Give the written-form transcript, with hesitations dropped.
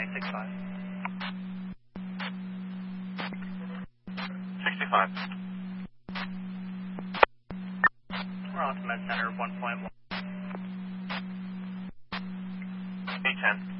65. 65. We're on to Med Center 1.1. 810.